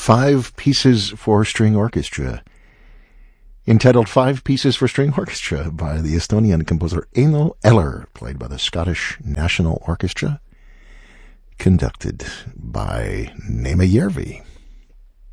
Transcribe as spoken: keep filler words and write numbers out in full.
Five Pieces for String Orchestra, entitled Five Pieces for String Orchestra by the Estonian composer Eino Eller, played by the Scottish National Orchestra, conducted by Neeme Järvi.